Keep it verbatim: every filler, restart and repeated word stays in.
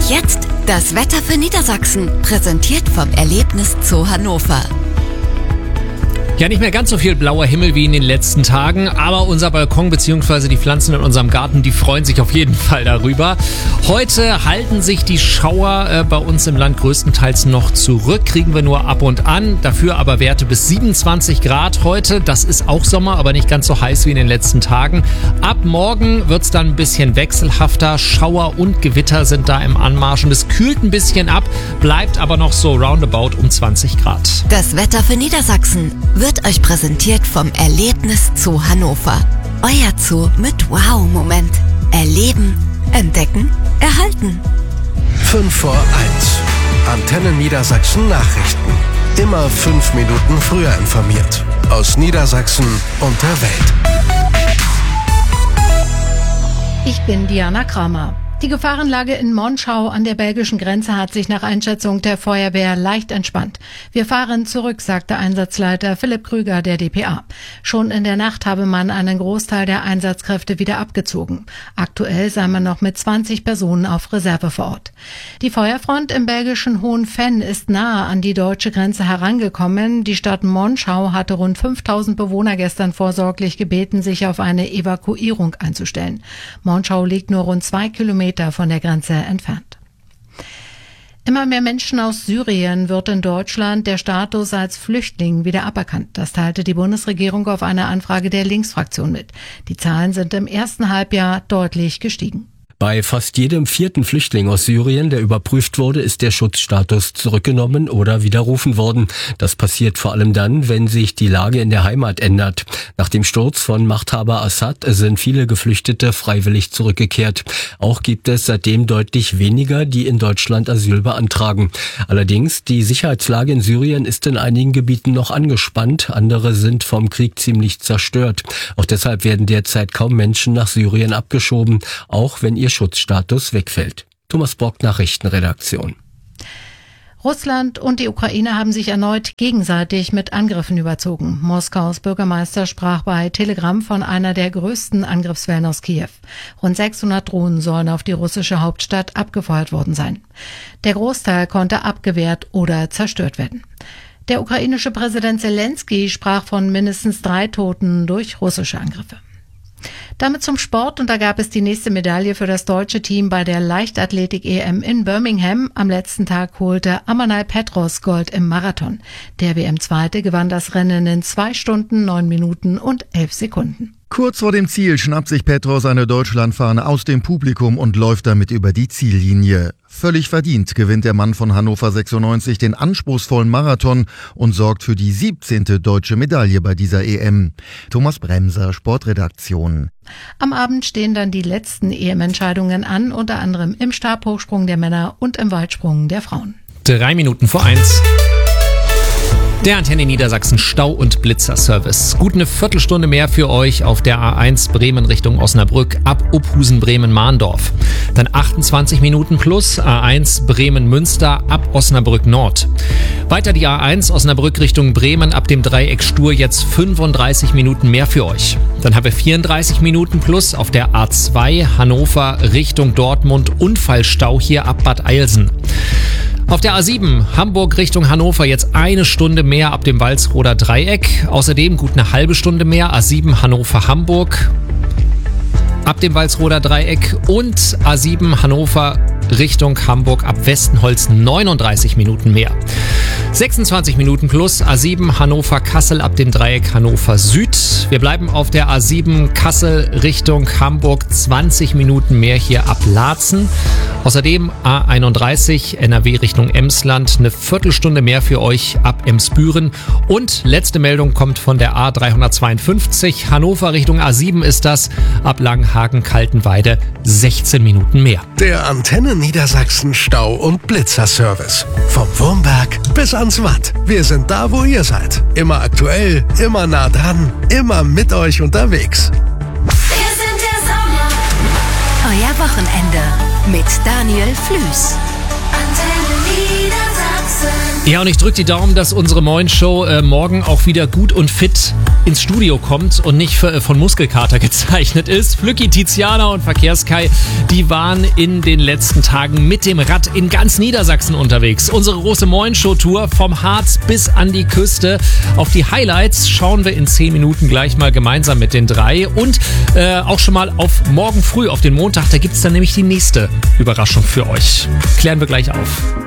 Und jetzt das Wetter für Niedersachsen, präsentiert vom Erlebnis Zoo Hannover. Ja, nicht mehr ganz so viel blauer Himmel wie in den letzten Tagen, aber unser Balkon bzw. die Pflanzen in unserem Garten, die freuen sich auf jeden Fall darüber. Heute halten sich die Schauer äh, bei uns im Land größtenteils noch zurück, kriegen wir nur ab und an, dafür aber Werte bis siebenundzwanzig Grad heute. Das ist auch Sommer, aber nicht ganz so heiß wie in den letzten Tagen. Ab morgen wird es dann ein bisschen wechselhafter, Schauer und Gewitter sind da im Anmarsch und es kühlt ein bisschen ab, bleibt aber noch so roundabout um zwanzig Grad. Das Wetter für Niedersachsen wird euch präsentiert vom Erlebnis Zoo Hannover. Euer Zoo mit Wow-Moment. Erleben, entdecken, erhalten. fünf vor eins. Antenne Niedersachsen Nachrichten. Immer fünf Minuten früher informiert. Aus Niedersachsen und der Welt. Ich bin Diana Kramer. Die Gefahrenlage in Monschau an der belgischen Grenze hat sich nach Einschätzung der Feuerwehr leicht entspannt. Wir fahren zurück, sagte Einsatzleiter Philipp Krüger der D P A. Schon in der Nacht habe man einen Großteil der Einsatzkräfte wieder abgezogen. Aktuell sei man noch mit zwanzig Personen auf Reserve vor Ort. Die Feuerfront im belgischen Hohenfenn ist nahe an die deutsche Grenze herangekommen. Die Stadt Monschau hatte rund fünftausend Bewohner gestern vorsorglich gebeten, sich auf eine Evakuierung einzustellen. Monschau liegt nur rund zwei Kilometer von der Grenze entfernt. Immer mehr Menschen aus Syrien wird in Deutschland der Status als Flüchtling wieder aberkannt. Das teilte die Bundesregierung auf eine Anfrage der Linksfraktion mit. Die Zahlen sind im ersten Halbjahr deutlich gestiegen. Bei fast jedem vierten Flüchtling aus Syrien, der überprüft wurde, ist der Schutzstatus zurückgenommen oder widerrufen worden. Das passiert vor allem dann, wenn sich die Lage in der Heimat ändert. Nach dem Sturz von Machthaber Assad sind viele Geflüchtete freiwillig zurückgekehrt. Auch gibt es seitdem deutlich weniger, die in Deutschland Asyl beantragen. Allerdings, die Sicherheitslage in Syrien ist in einigen Gebieten noch angespannt. Andere sind vom Krieg ziemlich zerstört. Auch deshalb werden derzeit kaum Menschen nach Syrien abgeschoben, auch wenn ihr Schutzstatus wegfällt. Thomas Brock, Nachrichtenredaktion. Russland und die Ukraine haben sich erneut gegenseitig mit Angriffen überzogen. Moskaus Bürgermeister sprach bei Telegram von einer der größten Angriffswellen aus Kiew. Rund sechshundert Drohnen sollen auf die russische Hauptstadt abgefeuert worden sein. Der Großteil konnte abgewehrt oder zerstört werden. Der ukrainische Präsident Zelensky sprach von mindestens drei Toten durch russische Angriffe. Damit zum Sport, und da gab es die nächste Medaille für das deutsche Team bei der Leichtathletik-E M in Birmingham. Am letzten Tag holte Amanal Petros Gold im Marathon. Der W M-Zweite gewann das Rennen in zwei Stunden, neun Minuten und elf Sekunden. Kurz vor dem Ziel schnappt sich Petros eine Deutschlandfahne aus dem Publikum und läuft damit über die Ziellinie. Völlig verdient gewinnt der Mann von Hannover sechsundneunzig den anspruchsvollen Marathon und sorgt für die siebzehnte deutsche Medaille bei dieser E M. Thomas Bremser, Sportredaktion. Am Abend stehen dann die letzten E M-Entscheidungen an, unter anderem im Stabhochsprung der Männer und im Weitsprung der Frauen. Drei Minuten vor eins. Der Antenne Niedersachsen Stau- und Blitzer-Service. Gut eine Viertelstunde mehr für euch auf der A eins Bremen Richtung Osnabrück ab Uphusen Bremen-Mahndorf. Dann achtundzwanzig Minuten plus A eins Bremen-Münster ab Osnabrück Nord. Weiter die A eins Osnabrück Richtung Bremen ab dem Dreieck Stur jetzt fünfunddreißig Minuten mehr für euch. Dann haben wir vierunddreißig Minuten plus auf der A zwei Hannover Richtung Dortmund. Unfallstau hier ab Bad Eilsen. Auf der A sieben Hamburg Richtung Hannover jetzt eine Stunde mehr ab dem Walsroder Dreieck. Außerdem gut eine halbe Stunde mehr A sieben Hannover-Hamburg ab dem Walsroder Dreieck und A sieben Hannover Richtung Hamburg ab Westenholz neununddreißig Minuten mehr. sechsundzwanzig Minuten plus A sieben Hannover-Kassel ab dem Dreieck Hannover Süd. Wir bleiben auf der A sieben Kassel Richtung Hamburg, zwanzig Minuten mehr hier ab Laatzen. Außerdem A einunddreißig N R W Richtung Emsland, eine Viertelstunde mehr für euch ab Emsbüren. Und letzte Meldung kommt von der A dreihundertzweiundfünfzig Hannover Richtung A sieben ist das, ab Langenhagen-Kaltenweide sechzehn Minuten mehr. Der Antenne Niedersachsen Stau- und Blitzer-Service. Vom Wurmberg bis ans Watt. Wir sind da, wo ihr seid. Immer aktuell, immer nah dran, immer mit euch unterwegs. Wir sind der Sommer. Euer Wochenende mit Daniel Flüß. Antenne Ja, und ich drücke die Daumen, dass unsere Moin-Show äh, morgen auch wieder gut und fit ins Studio kommt und nicht für, äh, von Muskelkater gezeichnet ist. Flücki, Tiziana und Verkehrskai, die waren in den letzten Tagen mit dem Rad in ganz Niedersachsen unterwegs. Unsere große Moin-Show-Tour vom Harz bis an die Küste. Auf die Highlights schauen wir in zehn Minuten gleich mal gemeinsam mit den drei. Und äh, auch schon mal auf morgen früh, auf den Montag, da gibt's dann nämlich die nächste Überraschung für euch. Klären wir gleich auf.